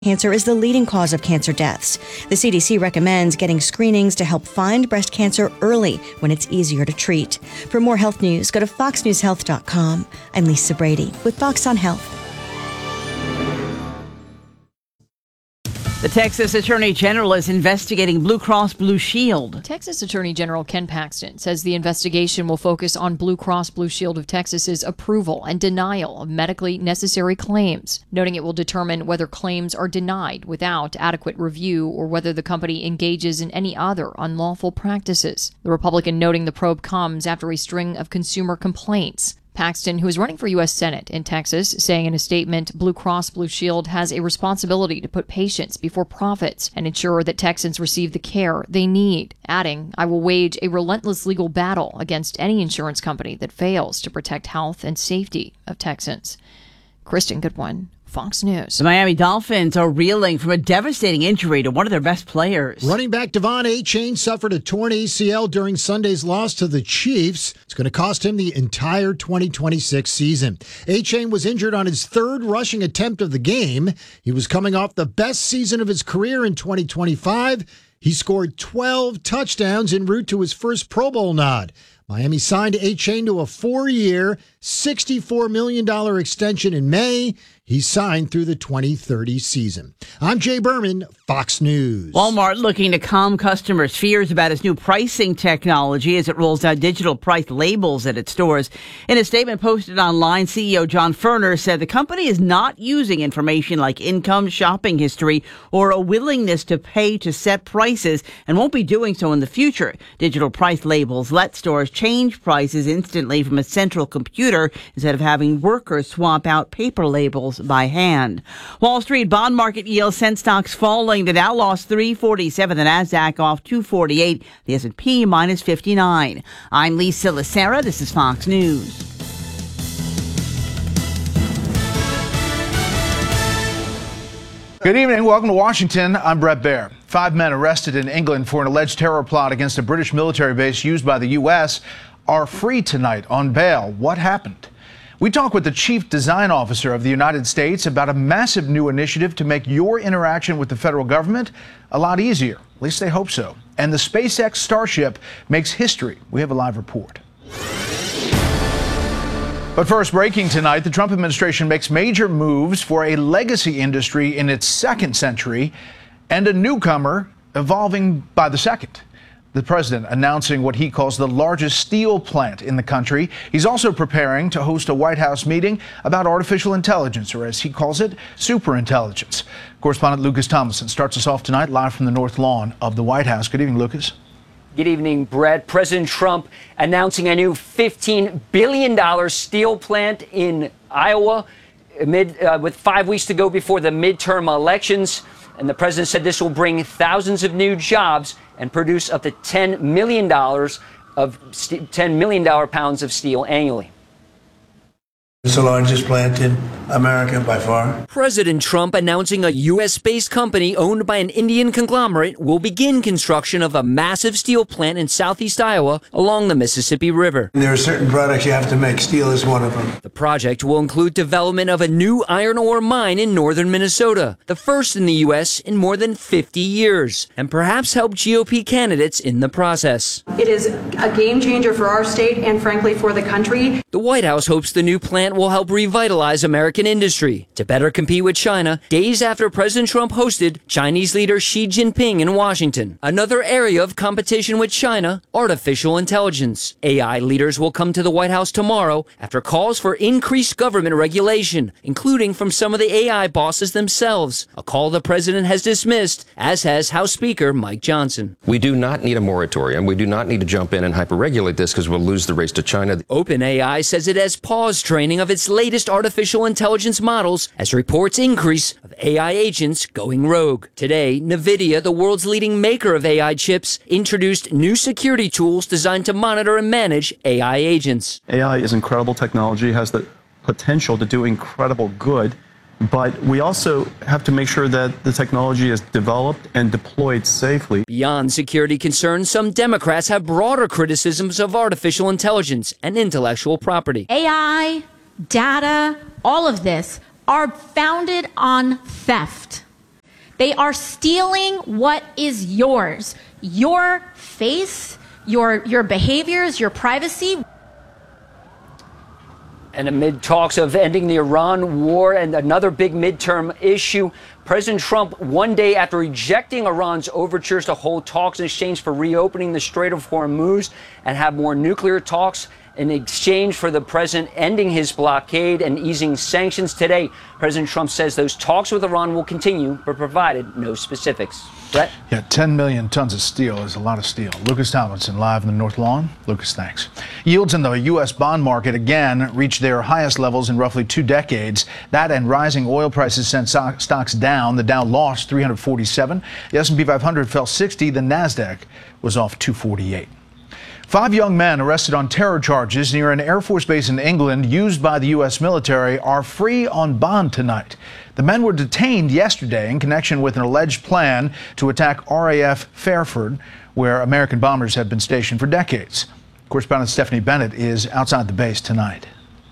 Cancer is the leading cause of cancer deaths. The CDC recommends getting screenings to help find breast cancer early when it's easier to treat. For more health news, go to foxnewshealth.com. I'm Lisa Brady with Fox on Health. The Texas Attorney General is investigating Blue Cross Blue Shield. Texas Attorney General Ken Paxton says the investigation will focus on Blue Cross Blue Shield of Texas's approval and denial of medically necessary claims, noting it will determine whether claims are denied without adequate review or whether the company engages in any other unlawful practices. The Republican noting the probe comes after a string of consumer complaints. Paxton, who is running for U.S. Senate in Texas, saying in a statement, Blue Cross Blue Shield has a responsibility to put patients before profits and ensure that Texans receive the care they need, adding, I will wage a relentless legal battle against any insurance company that fails to protect health and safety of Texans. Kristen Goodwin, Fox News. The Miami Dolphins are reeling from a devastating injury to one of their best players. Running back Devon Achane suffered a torn ACL during Sunday's loss to the Chiefs. It's going to cost him the entire 2026 season. Achane was injured on his third rushing attempt of the game. He was coming off the best season of his career in 2025. He scored 12 touchdowns en route to his first Pro Bowl nod. Miami signed Achane to a 4-year, $64 million extension in May. He signed through the 2030 season. I'm Jay Berman, Fox News. Walmart looking to calm customers' fears about its new pricing technology as it rolls out digital price labels at its stores. In a statement posted online, CEO John Furner said the company is not using information like income, shopping history, or a willingness to pay to set prices and won't be doing so in the future. Digital price labels let stores change prices instantly from a central computer instead of having workers swap out paper labels by hand. Wall Street bond market yields sent stocks falling. The Dow lost 347, the Nasdaq off 248, the S&P minus 59. I'm Lisa Lacera. This is Fox News. Good evening. Welcome to Washington. I'm Brett Baer. 5 men arrested in England for an alleged terror plot against a British military base used by the U.S. are free tonight on bail. What happened? We talk with the chief design officer of the United States about a massive new initiative to make your interaction with the federal government a lot easier. At least they hope so. And the SpaceX Starship makes history. We have a live report. But first, breaking tonight, the Trump administration makes major moves for a legacy industry in its second century and a newcomer evolving by the second. The president announcing what he calls the largest steel plant in the country. He's also preparing to host a White House meeting about artificial intelligence, or as he calls it, superintelligence. Correspondent Lucas Thomason starts us off tonight live from the North Lawn of the White House. Good evening, Lucas. Good evening, Brett. President Trump announcing a new $15 billion steel plant in Iowa with 5 weeks to go before the midterm elections. And the president said this will bring thousands of new jobs and produce up to $10 million pounds of steel annually. It's the largest plant in America by far. President Trump announcing a U.S.-based company owned by an Indian conglomerate will begin construction of a massive steel plant in southeast Iowa along the Mississippi River. There are certain products you have to make. Steel is one of them. The project will include development of a new iron ore mine in northern Minnesota, the first in the U.S. in more than 50 years, and perhaps help GOP candidates in the process. It is a game changer for our state and, frankly, for the country. The White House hopes the new plant will help revitalize American industry to better compete with China days after President Trump hosted Chinese leader Xi Jinping in Washington. Another area of competition with China, artificial intelligence. AI leaders will come to the White House tomorrow after calls for increased government regulation, including from some of the AI bosses themselves, a call the president has dismissed, as has House Speaker Mike Johnson. We do not need a moratorium. We do not need to jump in and hyper-regulate this because we'll lose the race to China. OpenAI says it has paused training of its latest artificial intelligence models as reports increase of AI agents going rogue. Today, NVIDIA, the world's leading maker of AI chips, introduced new security tools designed to monitor and manage AI agents. AI is incredible technology, has the potential to do incredible good, but we also have to make sure that the technology is developed and deployed safely. Beyond security concerns, some Democrats have broader criticisms of artificial intelligence and intellectual property. AI, data, all of this are founded on theft. They are stealing what is yours. Your face, your behaviors, your privacy. And amid talks of ending the Iran war and another big midterm issue, President Trump, one day after rejecting Iran's overtures to hold talks in exchange for reopening the Strait of Hormuz and have more nuclear talks in exchange for the president ending his blockade and easing sanctions today, President Trump says those talks with Iran will continue, but provided no specifics. Brett? Yeah, 10 million tons of steel is a lot of steel. Lucas Tomlinson live in the North Lawn. Lucas, thanks. Yields in the U.S. bond market again reached their highest levels in roughly 2 decades. That and rising oil prices sent stocks down. The Dow lost 347. The S&P 500 fell 60. The NASDAQ was off 248. 5 young men arrested on terror charges near an Air Force base in England used by the U.S. military are free on bond tonight. The men were detained yesterday in connection with an alleged plan to attack RAF Fairford, where American bombers have been stationed for decades. Correspondent Stephanie Bennett is outside the base tonight.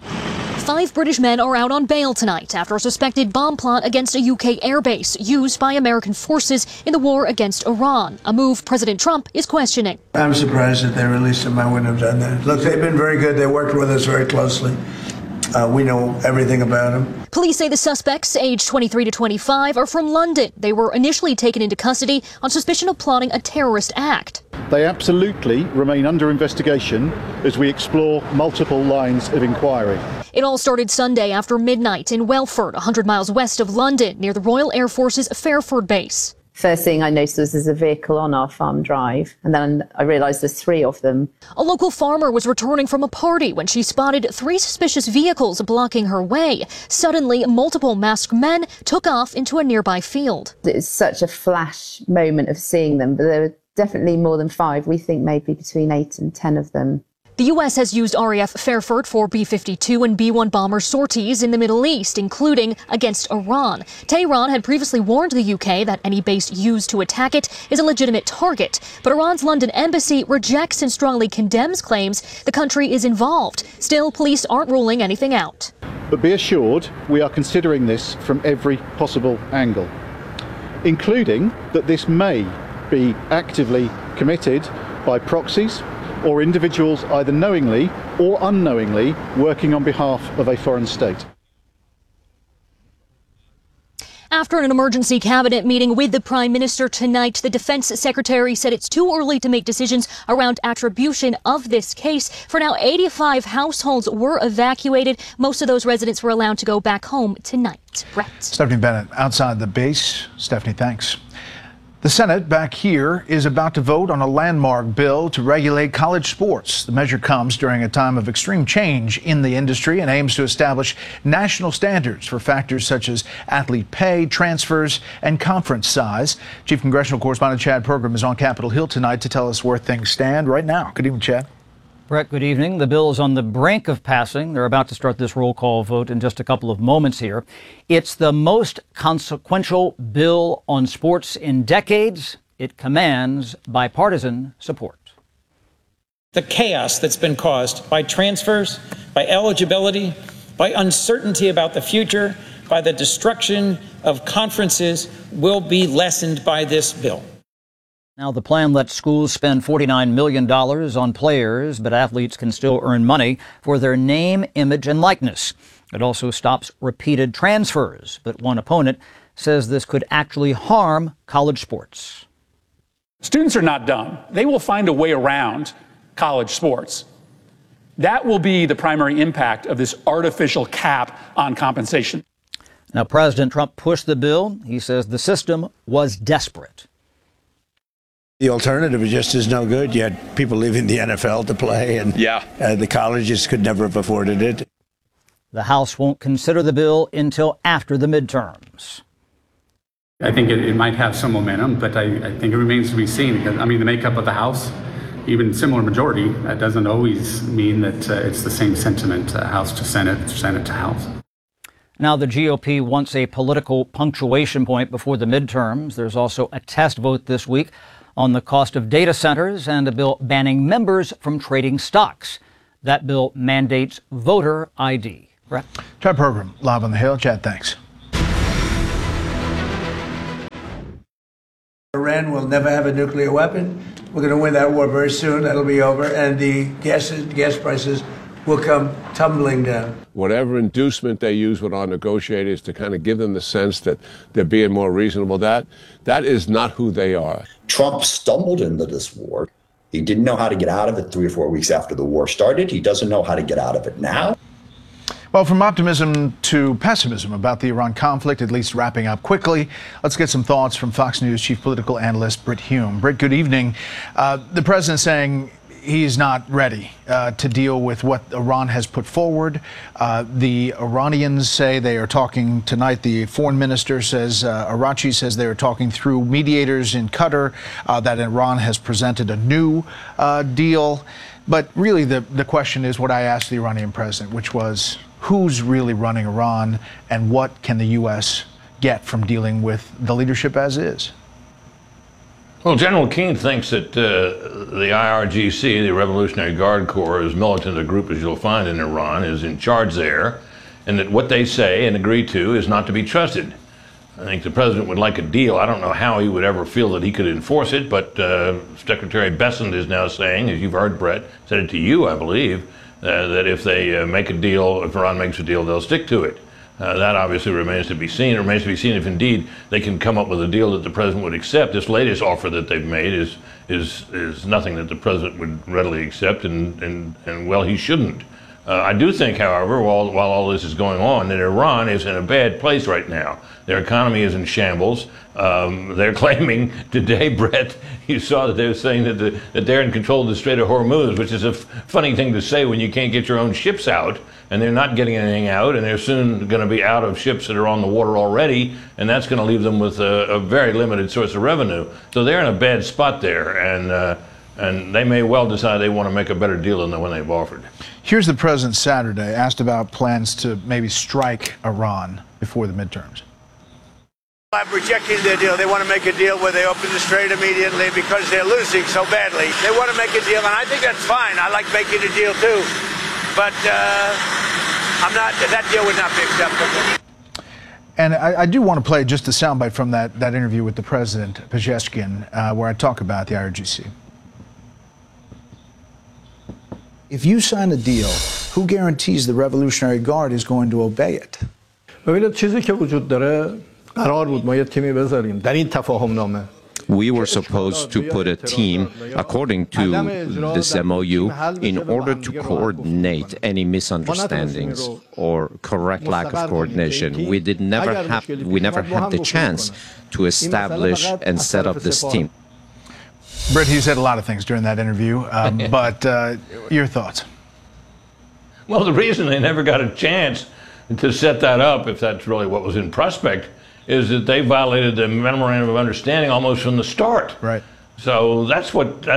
5 British men are out on bail tonight after a suspected bomb plot against a UK airbase used by American forces in the war against Iran, a move President Trump is questioning. I'm surprised that they released him. I wouldn't have done that. Look, they've been very good. They worked with us very closely. We know everything about him. Police say the suspects, aged 23 to 25, are from London. They were initially taken into custody on suspicion of plotting a terrorist act. They absolutely remain under investigation as we explore multiple lines of inquiry. It all started Sunday after midnight in Welford, 100 miles west of London, near the Royal Air Force's Fairford base. First thing I noticed was there's a vehicle on our farm drive, and then I realised there's 3 of them. A local farmer was returning from a party when she spotted 3 suspicious vehicles blocking her way. Suddenly, multiple masked men took off into a nearby field. It was such a flash moment of seeing them, but there were definitely more than 5. We think maybe between 8 and 10 of them. The U.S. has used RAF Fairford for B-52 and B-1 bomber sorties in the Middle East, including against Iran. Tehran had previously warned the UK that any base used to attack it is a legitimate target. But Iran's London embassy rejects and strongly condemns claims the country is involved. Still, police aren't ruling anything out. But be assured, we are considering this from every possible angle, including that this may be actively committed by proxies or individuals either knowingly or unknowingly working on behalf of a foreign state. After an emergency cabinet meeting with the Prime Minister tonight, the Defense Secretary said it's too early to make decisions around attribution of this case. For now, 85 households were evacuated. Most of those residents were allowed to go back home tonight. Brett. Stephanie Bennett outside the base. Stephanie, thanks. The Senate back here is about to vote on a landmark bill to regulate college sports. The measure comes during a time of extreme change in the industry and aims to establish national standards for factors such as athlete pay, transfers, and conference size. Chief Congressional Correspondent Chad Pergram is on Capitol Hill tonight to tell us where things stand right now. Good evening, Chad. Brett, good evening. The bill is on the brink of passing. They're about to start this roll call vote in just a couple of moments here. It's the most consequential bill on sports in decades. It commands bipartisan support. The chaos that's been caused by transfers, by eligibility, by uncertainty about the future, by the destruction of conferences will be lessened by this bill. Now, the plan lets schools spend $49 million on players, but athletes can still earn money for their name, image, and likeness. It also stops repeated transfers, but one opponent says this could actually harm college sports. Students are not dumb. They will find a way around college sports. That will be the primary impact of this artificial cap on compensation. Now, President Trump pushed the bill. He says the system was desperate. The alternative just is no good. You had people leaving the NFL to play, and the colleges could never have afforded it. The House won't consider the bill until after the midterms. I think it might have some momentum, but I think it remains to be seen. Because, I mean, the makeup of the House, even similar majority, that doesn't always mean that it's the same sentiment, House to Senate, Senate to House. Now, the GOP wants a political punctuation point before the midterms. There's also a test vote this week on the cost of data centers and a bill banning members from trading stocks. That bill mandates voter ID. Brett? Chad Pergram, live on the Hill. Chad, thanks. Iran will never have a nuclear weapon. We're going to win that war very soon. That'll be over. And the gas prices will come tumbling down. Whatever inducement they use with our negotiators to kind of give them the sense that they're being more reasonable, that is not who they are. Trump stumbled into this war. He didn't know how to get out of it 3 or 4 weeks after the war started. He doesn't know how to get out of it now. Well, from optimism to pessimism about the Iran conflict, at least wrapping up quickly, let's get some thoughts from Fox News chief political analyst Brit Hume. Brit, good evening. The president saying he's not ready to deal with what Iran has put forward. The Iranians say they are talking tonight. The foreign minister says, Arachi says they are talking through mediators in Qatar, that Iran has presented a new deal. But really the question is what I asked the Iranian president, which was, who's really running Iran and what can the U.S. get from dealing with the leadership as is? Well, General Keane thinks that the IRGC, the Revolutionary Guard Corps, as militant a group as you'll find in Iran, is in charge there, and that what they say and agree to is not to be trusted. I think the president would like a deal. I don't know how he would ever feel that he could enforce it, but Secretary Bessent is now saying, as you've heard, Brett, said it to you, I believe, that if they make a deal, if Iran makes a deal, they'll stick to it. That obviously remains to be seen. It remains to be seen if indeed they can come up with a deal that the president would accept. This latest offer that they've made is nothing that the president would readily accept, and well, he shouldn't. I do think, however, while all this is going on, that Iran is in a bad place right now. Their economy is in shambles. They're claiming today, Brett, you saw that they were saying that they're in control of the Strait of Hormuz, which is a funny thing to say when you can't get your own ships out, and they're not getting anything out, and they're soon going to be out of ships that are on the water already, and that's going to leave them with a very limited source of revenue. So they're in a bad spot there, and they may well decide they want to make a better deal than the one they've offered. Here's the president Saturday asked about plans to maybe strike Iran before the midterms. I'm rejecting their deal. They want to make a deal where they open the strait immediately because they're losing so badly. They want to make a deal, and I think that's fine. I like making a deal too, but that deal would not be acceptable. And I do want to play just a soundbite from that interview with the president, Pezeshkian, where I talk about the IRGC. If you sign a deal, who guarantees the Revolutionary Guard is going to obey it? ببینید چیزی که وجود داره قرار بود ما یه تیمی بذاریم در این تفاهم نامه. We were supposed to put a team, according to this MOU, in order to coordinate any misunderstandings or correct lack of coordination. We never had the chance to establish and set up this team. Brett, he said a lot of things during that interview, but your thoughts? Well, the reason they never got a chance to set that up, if that's really what was in prospect, is that they violated the memorandum of understanding almost from the start. Right. So this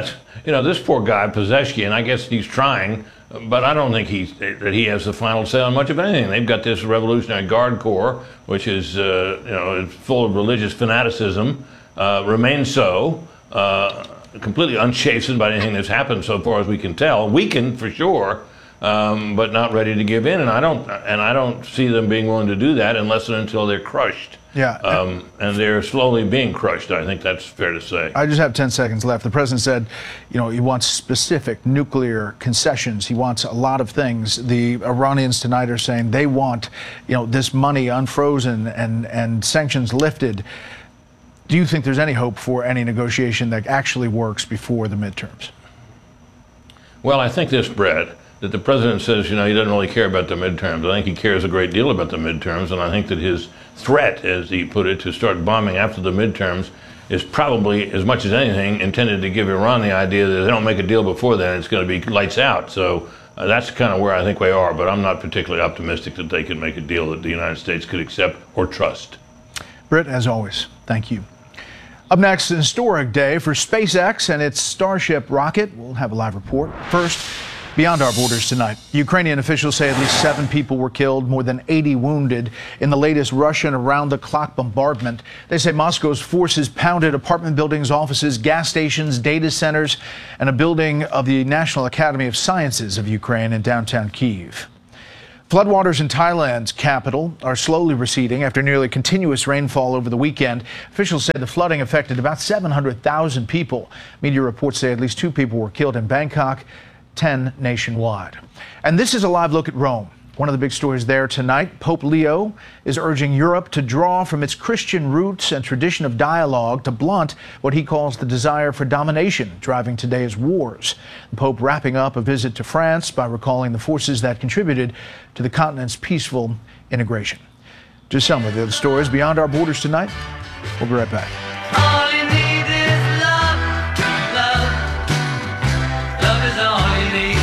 poor guy, Pezeshkian, I guess he's trying, but I don't think that he has the final say on much of anything. They've got this Revolutionary Guard Corps, which is full of religious fanaticism, remains so, completely unchastened by anything that's happened so far as we can tell, weakened for sure, but not ready to give in. And I don't see them being willing to do that unless and until they're crushed. Yeah. And they're slowly being crushed. I think that's fair to say. I just have 10 seconds left. The president said, he wants specific nuclear concessions. He wants a lot of things. The Iranians tonight are saying they want, this money unfrozen and sanctions lifted. Do you think there's any hope for any negotiation that actually works before the midterms? Well, I think this, Brett, that the president says, he doesn't really care about the midterms. I think he cares a great deal about the midterms, and I think that his threat, as he put it, to start bombing after the midterms is probably, as much as anything, intended to give Iran the idea that if they don't make a deal before then, it's going to be lights out. So that's kind of where I think we are, but I'm not particularly optimistic that they could make a deal that the United States could accept or trust. Britt, as always, thank you. Up next, an historic day for SpaceX and its Starship rocket. We'll have a live report. First, beyond our borders tonight, Ukrainian officials say at least 7 people were killed, more than 80 wounded in the latest Russian around-the-clock bombardment. They say Moscow's forces pounded apartment buildings, offices, gas stations, data centers, and a building of the National Academy of Sciences of Ukraine in downtown Kyiv. Floodwaters in Thailand's capital are slowly receding after nearly continuous rainfall over the weekend. Officials said the flooding affected about 700,000 people. Media reports say at least 2 people were killed in Bangkok, 10 nationwide. And this is a live look at Rome. One of the big stories there tonight, Pope Leo is urging Europe to draw from its Christian roots and tradition of dialogue to blunt what he calls the desire for domination driving today's wars. The Pope wrapping up a visit to France by recalling the forces that contributed to the continent's peaceful integration. Just some of the other stories beyond our borders tonight. We'll be right back. All you need is love, love. Love is all you need.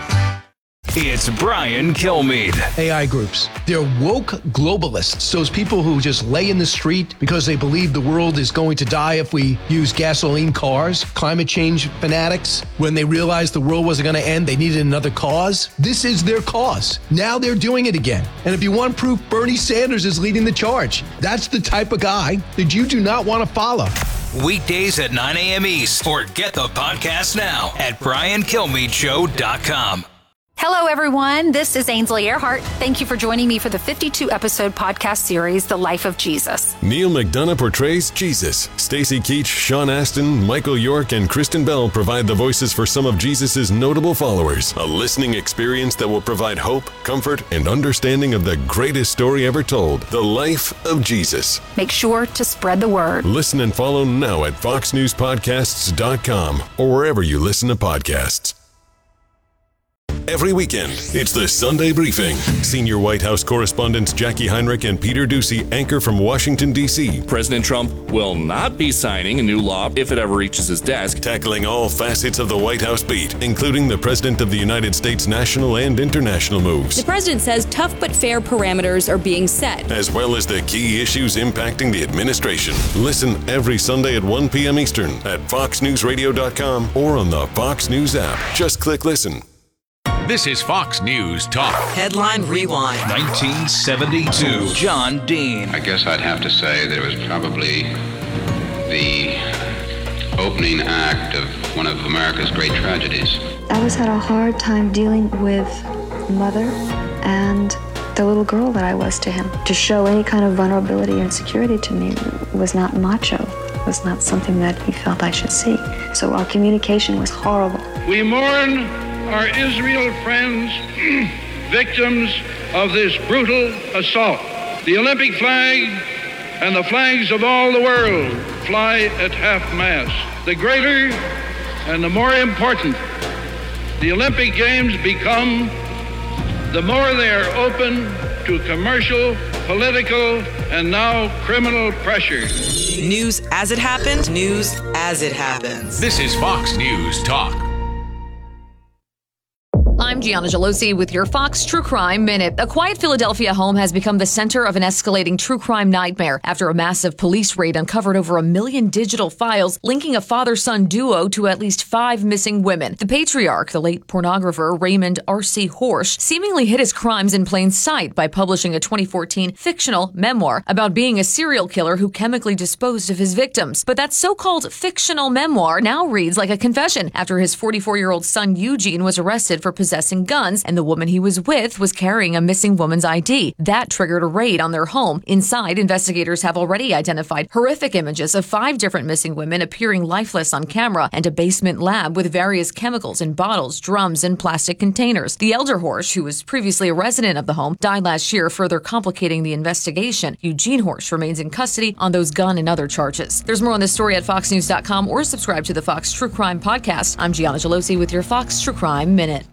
It's Brian Kilmeade. AI groups. They're woke globalists. Those people who just lay in the street because they believe the world is going to die if we use gasoline cars. Climate change fanatics. When they realized the world wasn't going to end, they needed another cause. This is their cause. Now they're doing it again. And if you want proof, Bernie Sanders is leading the charge. That's the type of guy that you do not want to follow. Weekdays at 9 a.m. East. Or get the podcast now at BrianKilmeadeShow.com. Hello, everyone. This is Ainsley Earhart. Thank you for joining me for the 52-episode podcast series, The Life of Jesus. Neil McDonough portrays Jesus. Stacy Keach, Sean Astin, Michael York, and Kristen Bell provide the voices for some of Jesus' notable followers. A listening experience that will provide hope, comfort, and understanding of the greatest story ever told, The Life of Jesus. Make sure to spread the word. Listen and follow now at FoxNewsPodcasts.com or wherever you listen to podcasts. Every weekend, it's the Sunday Briefing. Senior White House correspondents Jackie Heinrich and Peter Doocy anchor from Washington, D.C. President Trump will not be signing a new law if it ever reaches his desk. Tackling all facets of the White House beat, including the President of the United States' national and international moves. The president says tough but fair parameters are being set, as well as the key issues impacting the administration. Listen every Sunday at 1 p.m. Eastern at FoxNewsRadio.com or on the Fox News app. Just click listen. This is Fox News Talk. Headline Rewind. 1972. John Dean. I guess I'd have to say that it was probably the opening act of one of America's great tragedies. I always had a hard time dealing with mother and the little girl that I was to him. To show any kind of vulnerability or insecurity to me was not macho. Was not something that he felt I should see. So our communication was horrible. We mourn our Israel friends, victims of this brutal assault. The Olympic flag and the flags of all the world fly at half-mast. The greater and the more important the Olympic Games become, the more they are open to commercial, political, and now criminal pressure. News as it happened, news as it happens. This is Fox News Talk. I'm Gianna Gelosi with your Fox True Crime Minute. A quiet Philadelphia home has become the center of an escalating true crime nightmare after a massive police raid uncovered over 1 million digital files linking a father-son duo to at least 5 missing women. The patriarch, the late pornographer Raymond R.C. Horsch, seemingly hid his crimes in plain sight by publishing a 2014 fictional memoir about being a serial killer who chemically disposed of his victims. But that so-called fictional memoir now reads like a confession after his 44-year-old son Eugene was arrested for possessing guns, and the woman he was with was carrying a missing woman's ID. That triggered a raid on their home. Inside, investigators have already identified horrific images of 5 different missing women appearing lifeless on camera and a basement lab with various chemicals in bottles, drums, and plastic containers. The elder Horsch, who was previously a resident of the home, died last year, further complicating the investigation. Eugene Horsch remains in custody on those gun and other charges. There's more on this story at FoxNews.com or subscribe to the Fox True Crime Podcast. I'm Gianna Gelosi with your Fox True Crime Minute.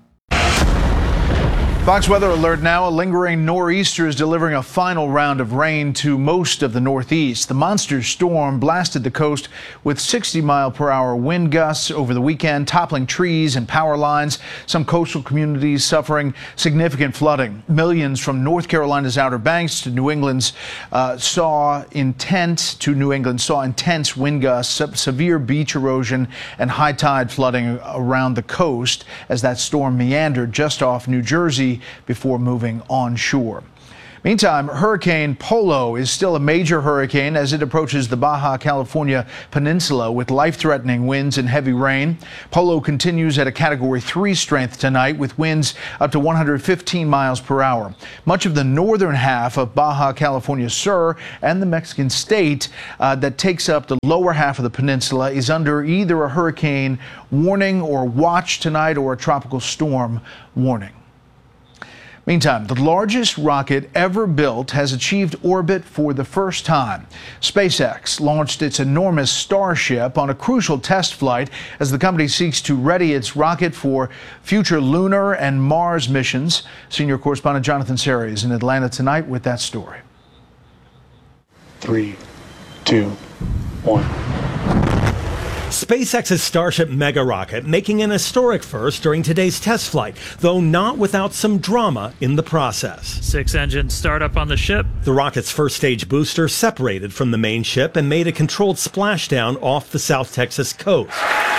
Fox Weather Alert now. A lingering nor'easter is delivering a final round of rain to most of the Northeast. The monster storm blasted the coast with 60-mile-per-hour wind gusts over the weekend, toppling trees and power lines. Some coastal communities suffering significant flooding. Millions from North Carolina's Outer Banks to New England's saw intense wind gusts, severe beach erosion, and high tide flooding around the coast as that storm meandered just off New Jersey before moving onshore. Meantime, Hurricane Polo is still a major hurricane as it approaches the Baja California Peninsula with life-threatening winds and heavy rain. Polo continues at a Category 3 strength tonight with winds up to 115 miles per hour. Much of the northern half of Baja California Sur and the Mexican state that takes up the lower half of the peninsula is under either a hurricane warning or watch tonight or a tropical storm warning. Meantime, the largest rocket ever built has achieved orbit for the first time. SpaceX launched its enormous Starship on a crucial test flight as the company seeks to ready its rocket for future lunar and Mars missions. Senior correspondent Jonathan Serry is in Atlanta tonight with that story. 3, 2, 1. SpaceX's Starship mega rocket making an historic first during today's test flight, though not without some drama in the process. 6-engine startup on the ship. The rocket's first stage booster separated from the main ship and made a controlled splashdown off the South Texas coast.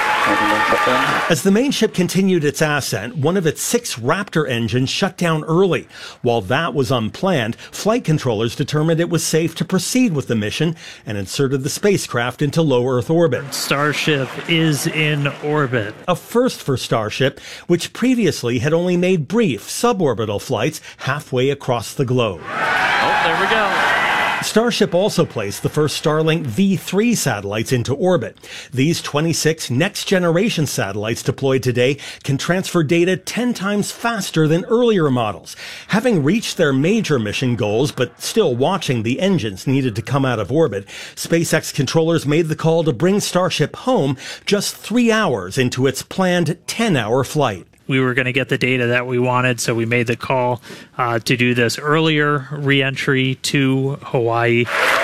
As the main ship continued its ascent, one of its 6 Raptor engines shut down early. While that was unplanned, flight controllers determined it was safe to proceed with the mission and inserted the spacecraft into low Earth orbit. Starship is in orbit. A first for Starship, which previously had only made brief suborbital flights halfway across the globe. Oh, there we go. Starship also placed the first Starlink V3 satellites into orbit. These 26 next-generation satellites deployed today can transfer data 10 times faster than earlier models. Having reached their major mission goals, but still watching the engines needed to come out of orbit, SpaceX controllers made the call to bring Starship home just 3 hours into its planned 10-hour flight. We were going to get the data that we wanted, so we made the call to do this earlier re-entry to Hawaii.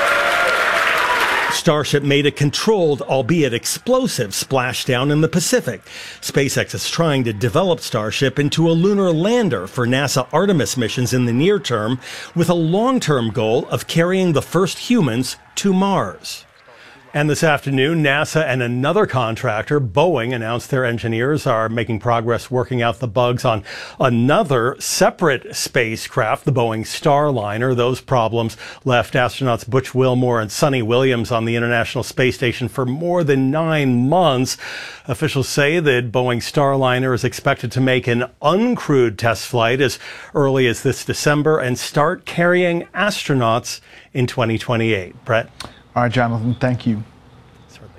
Starship made a controlled, albeit explosive, splashdown in the Pacific. SpaceX is trying to develop Starship into a lunar lander for NASA Artemis missions in the near term, with a long-term goal of carrying the first humans to Mars. And this afternoon, NASA and another contractor, Boeing, announced their engineers are making progress working out the bugs on another separate spacecraft, the Boeing Starliner. Those problems left astronauts Butch Wilmore and Sonny Williams on the International Space Station for more than 9 months. Officials say that Boeing Starliner is expected to make an uncrewed test flight as early as this December and start carrying astronauts in 2028. Brett? All right, Jonathan, thank you. Certainly.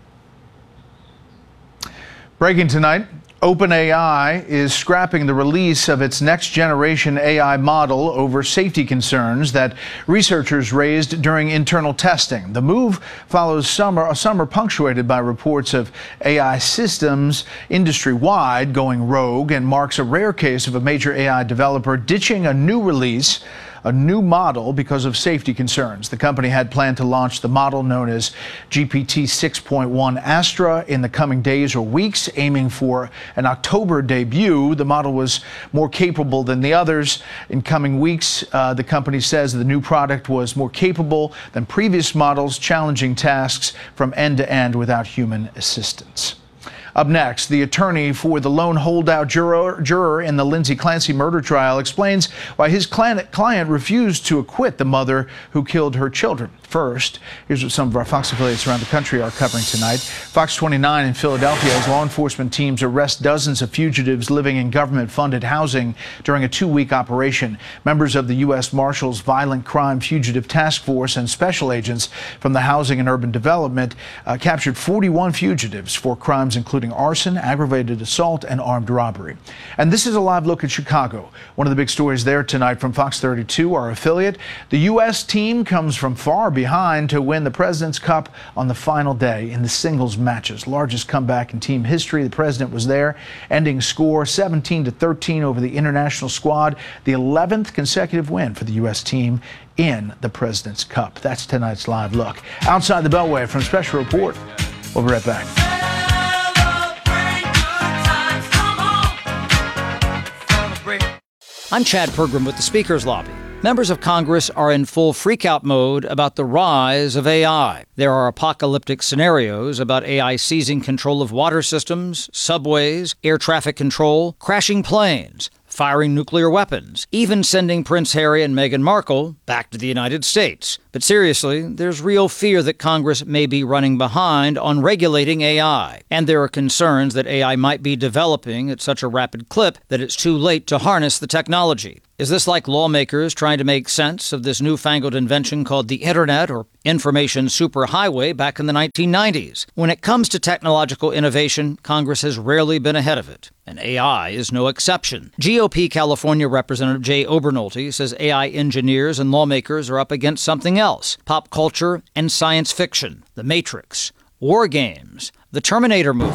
Breaking tonight, OpenAI is scrapping the release of its next-generation AI model over safety concerns that researchers raised during internal testing. The move follows a summer punctuated by reports of AI systems industry-wide going rogue and marks a rare case of a major AI developer ditching a new release, a new model, because of safety concerns. The company had planned to launch the model known as GPT 6.1 Astra in the coming days or weeks, aiming for an October debut. The model was more capable than the others. In coming weeks, the company says the new product was more capable than previous models, challenging tasks from end to end without human assistance. Up next, the attorney for the lone holdout juror in the Lindsay Clancy murder trial explains why his client refused to acquit the mother who killed her children. First, here's what some of our Fox affiliates around the country are covering tonight. Fox 29 in Philadelphia as law enforcement teams arrest dozens of fugitives living in government-funded housing during a 2-week operation. Members of the U.S. Marshals Violent Crime Fugitive Task Force and special agents from the Housing and Urban Development captured 41 fugitives for crimes including arson, aggravated assault, and armed robbery. And this is a live look at Chicago. One of the big stories there tonight from Fox 32, our affiliate. The U.S. team comes from far behind to win the President's Cup on the final day in the singles matches. Largest comeback in team history. The President was there, ending score 17-13 over the international squad. The 11th consecutive win for the U.S. team in the President's Cup. That's tonight's live look. Outside the Beltway from Special Report. We'll be right back. I'm Chad Pergram with the Speaker's Lobby. Members of Congress are in full freakout mode about the rise of AI. There are apocalyptic scenarios about AI seizing control of water systems, subways, air traffic control, crashing planes. firing nuclear weapons, even sending Prince Harry and Meghan Markle back to the United States. But seriously, there's real fear that Congress may be running behind on regulating AI. And there are concerns that AI might be developing at such a rapid clip that it's too late to harness the technology. Is this like lawmakers trying to make sense of this newfangled invention called the Internet or information superhighway back in the 1990s? When it comes to technological innovation, Congress has rarely been ahead of it. And AI is no exception. GOP California Representative Jay Obernolte says AI engineers and lawmakers are up against something else: pop culture and science fiction, The Matrix, war games, the Terminator movies.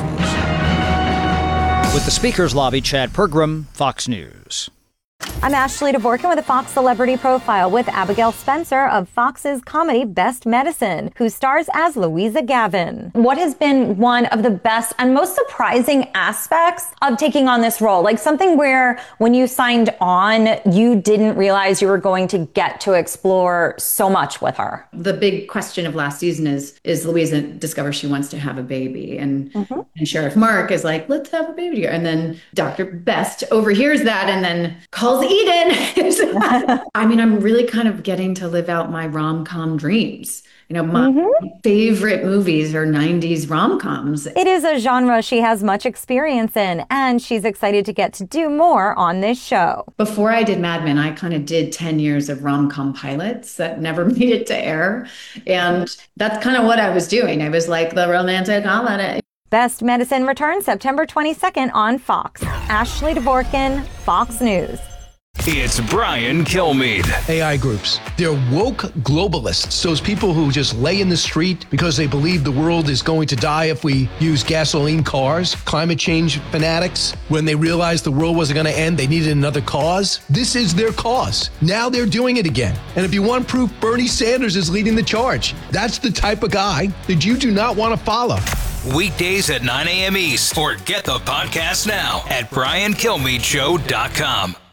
With the Speaker's Lobby, Chad Pergram, Fox News. I'm Ashley Dvorkin with a Fox Celebrity Profile with Abigail Spencer of Fox's comedy Best Medicine, who stars as Louisa Gavin. What has been one of the best and most surprising aspects of taking on this role? Like something where when you signed on, you didn't realize you were going to get to explore so much with her. The big question of last season is Louisa discovers she wants to have a baby, and Sheriff Mark is like, let's have a baby together. And then Dr. Best overhears that and then calls Eden. I mean, I'm really kind of getting to live out my rom-com dreams. You know, my favorite movies are 90s rom-coms. It is a genre she has much experience in, and she's excited to get to do more on this show. Before I did Mad Men, I kind of did 10 years of rom-com pilots that never made it to air. And that's kind of what I was doing. I was like the romantic comedy. Best Medicine returns September 22nd on Fox. Ashley Dvorkin, Fox News. It's Brian Kilmeade. AI groups. They're woke globalists. Those people who just lay in the street because they believe the world is going to die if we use gasoline cars. Climate change fanatics. When they realized the world wasn't going to end, they needed another cause. This is their cause. Now they're doing it again. And if you want proof, Bernie Sanders is leading the charge. That's the type of guy that you do not want to follow. Weekdays at 9 a.m. East, or get the podcast now at BrianKilmeadeShow.com.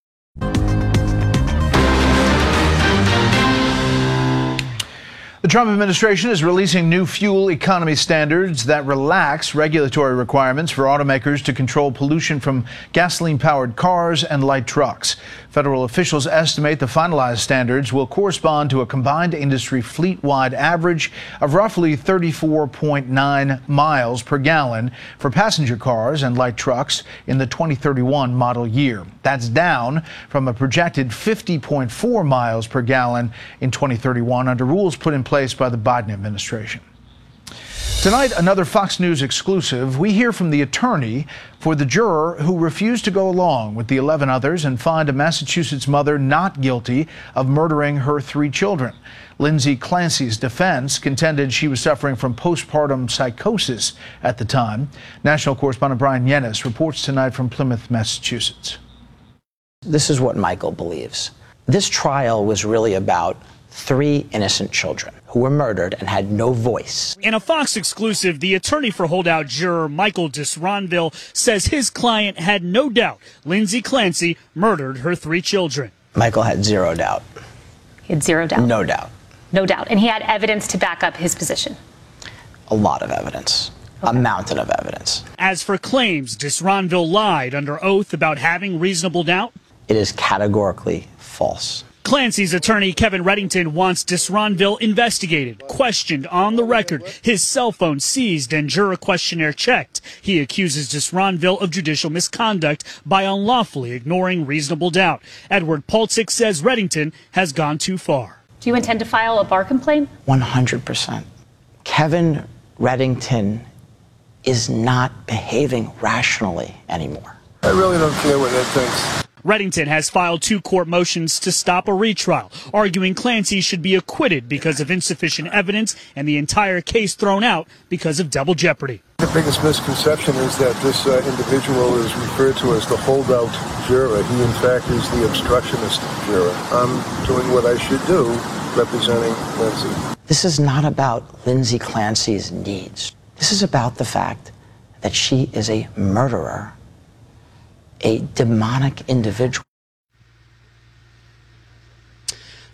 The Trump administration is releasing new fuel economy standards that relax regulatory requirements for automakers to control pollution from gasoline-powered cars and light trucks. Federal officials estimate the finalized standards will correspond to a combined industry fleet-wide average of roughly 34.9 miles per gallon for passenger cars and light trucks in the 2031 model year. That's down from a projected 50.4 miles per gallon in 2031 under rules put in place by the Biden administration. Tonight, another Fox News exclusive. We hear from the attorney for the juror who refused to go along with the 11 others and find a Massachusetts mother not guilty of murdering her 3 children. Lindsay Clancy's defense contended she was suffering from postpartum psychosis at the time. National correspondent Brian Yennis reports tonight from Plymouth, Massachusetts. This is what Michael believes. This trial was really about 3 innocent children who were murdered and had no voice. In a Fox exclusive, the attorney for holdout juror Michael Disronville says his client had no doubt Lindsay Clancy murdered her 3 children. Michael had 0 doubt. He had 0 doubt? No doubt. No doubt. And he had evidence to back up his position? A lot of evidence. Okay. A mountain of evidence. As for claims Disronville lied under oath about having reasonable doubt, it is categorically false. Clancy's attorney, Kevin Reddington, wants Disronville investigated, questioned on the record, his cell phone seized and juror questionnaire checked. He accuses Disronville of judicial misconduct by unlawfully ignoring reasonable doubt. Edward Polczyk says Reddington has gone too far. Do you intend to file a bar complaint? 100%. Kevin Reddington is not behaving rationally anymore. I really don't care what Ed thinks. Reddington has filed 2 court motions to stop a retrial, arguing Clancy should be acquitted because of insufficient evidence and the entire case thrown out because of double jeopardy. The biggest misconception is that this individual is referred to as the holdout juror. He, in fact, is the obstructionist juror. I'm doing what I should do, representing Lindsay. This is not about Lindsay Clancy's needs. This is about the fact that she is a murderer, a demonic individual.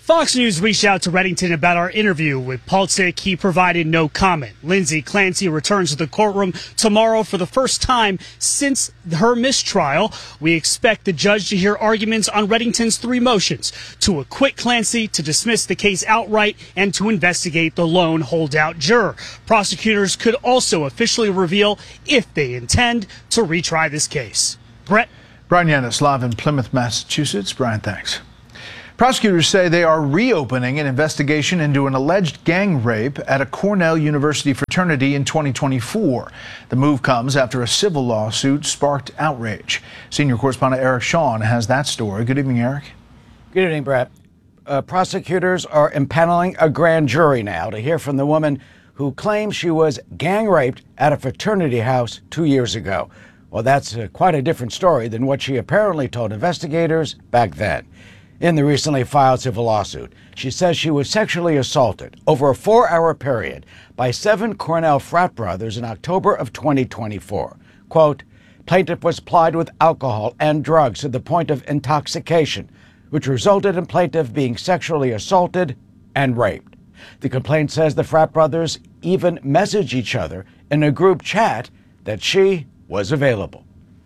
Fox News reached out to Reddington about our interview with Palcic. He provided no comment. Lindsay Clancy returns to the courtroom tomorrow for the first time since her mistrial. We expect the judge to hear arguments on Reddington's 3 motions: to acquit Clancy, to dismiss the case outright, and to investigate the lone holdout juror. Prosecutors could also officially reveal if they intend to retry this case. Brett? Brian Yanis, live in Plymouth, Massachusetts. Brian, thanks. Prosecutors say they are reopening an investigation into an alleged gang rape at a Cornell University fraternity in 2024. The move comes after a civil lawsuit sparked outrage. Senior correspondent Eric Shawn has that story. Good evening, Eric. Good evening, Brett. Prosecutors are impaneling a grand jury now to hear from the woman who claims she was gang raped at a fraternity house 2 years ago. Well, that's quite a different story than what she apparently told investigators back then. In the recently filed civil lawsuit, she says she was sexually assaulted over a 4-hour period by 7 Cornell frat brothers in October of 2024. Quote, plaintiff was plied with alcohol and drugs to the point of intoxication, which resulted in plaintiff being sexually assaulted and raped. The complaint says the frat brothers even messaged each other in a group chat that she was available.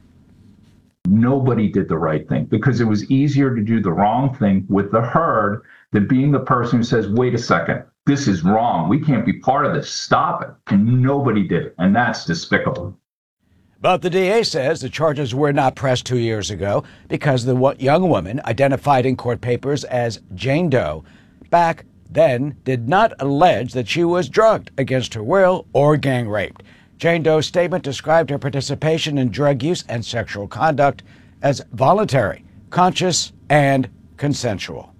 Nobody did the right thing because it was easier to do the wrong thing with the herd than being the person who says, wait a second, this is wrong. We can't be part of this. Stop it. And nobody did it. And that's despicable. But the DA says the charges were not pressed 2 years ago because the young woman, identified in court papers as Jane Doe, back then did not allege that she was drugged against her will or gang raped. Jane Doe's statement described her participation in drug use and sexual conduct as voluntary, conscious, and consensual.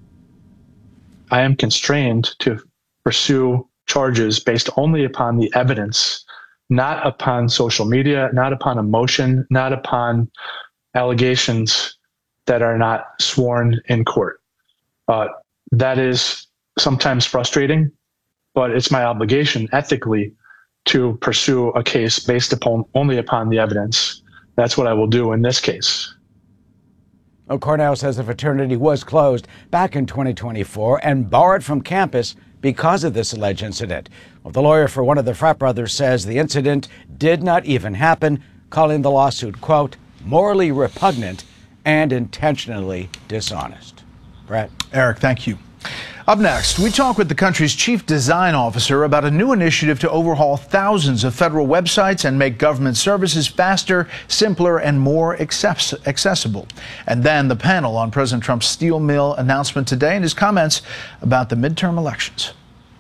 I am constrained to pursue charges based only upon the evidence, not upon social media, not upon emotion, not upon allegations that are not sworn in court. That is sometimes frustrating, but it's my obligation ethically to pursue a case based upon only upon the evidence. That's what I will do in this case. Cornell says the fraternity was closed back in 2024 and barred from campus because of this alleged incident. Well, the lawyer for one of the frat brothers says the incident did not even happen, calling the lawsuit, quote, morally repugnant and intentionally dishonest. Brett. Eric, thank you. Up next, we talk with the country's chief design officer about a new initiative to overhaul thousands of federal websites and make government services faster, simpler, and more accessible. And then the panel on President Trump's steel mill announcement today and his comments about the midterm elections.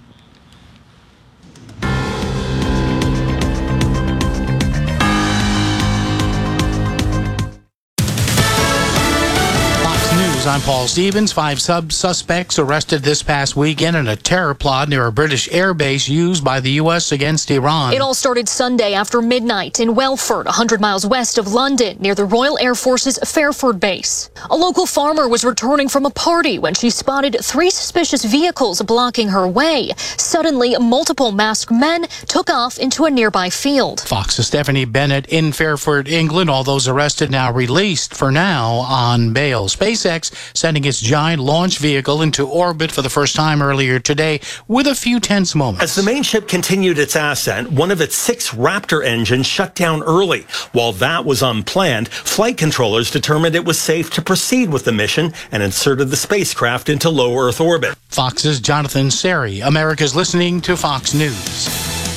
I'm Paul Stevens. 5 suspects arrested this past weekend in a terror plot near a British air base used by the U.S. against Iran. It all started Sunday after midnight in Welford, 100 miles west of London, near the Royal Air Force's Fairford base. A local farmer was returning from a party when she spotted 3 suspicious vehicles blocking her way. Suddenly, multiple masked men took off into a nearby field. Fox's Stephanie Bennett in Fairford, England. All those arrested now released for now on bail. SpaceX sending its giant launch vehicle into orbit for the first time earlier today with a few tense moments. As the main ship continued its ascent, one of its 6 Raptor engines shut down early. While that was unplanned, flight controllers determined it was safe to proceed with the mission and inserted the spacecraft into low Earth orbit. Fox's Jonathan Seri. America's listening to Fox News.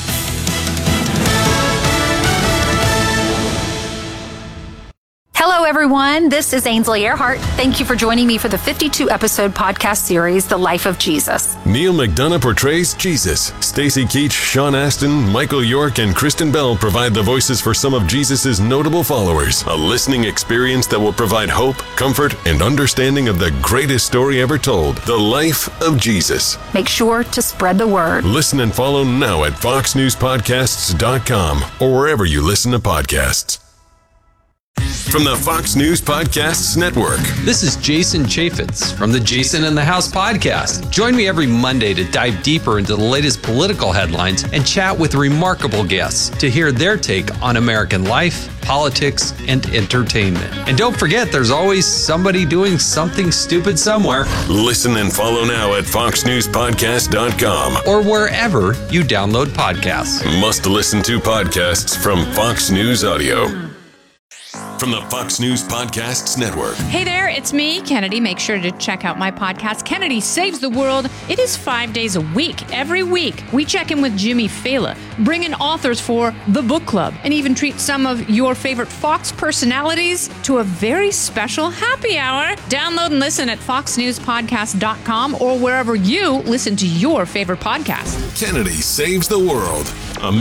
Hello, everyone. This is Ainsley Earhart. Thank you for joining me for the 52-episode podcast series, The Life of Jesus. Neil McDonough portrays Jesus. Stacy Keach, Sean Astin, Michael York, and Kristen Bell provide the voices for some of Jesus' notable followers. A listening experience that will provide hope, comfort, and understanding of the greatest story ever told, The Life of Jesus. Make sure to spread the word. Listen and follow now at foxnewspodcasts.com or wherever you listen to podcasts. From the Fox News Podcasts Network. This is Jason Chaffetz from the Jason in the House podcast. Join me every Monday to dive deeper into the latest political headlines and chat with remarkable guests to hear their take on American life, politics, and entertainment. And don't forget, there's always somebody doing something stupid somewhere. Listen and follow now at foxnewspodcast.com or wherever you download podcasts. Must listen to podcasts from Fox News Audio. From the Fox News Podcasts Network. Hey there, it's me, Kennedy. Make sure to check out my podcast, Kennedy Saves the World. It is 5 days a week. Every week, we check in with Jimmy Fallon, bring in authors for the book club, and even treat some of your favorite Fox personalities to a very special happy hour. Download and listen at foxnewspodcast.com or wherever you listen to your favorite podcast. Kennedy Saves the World.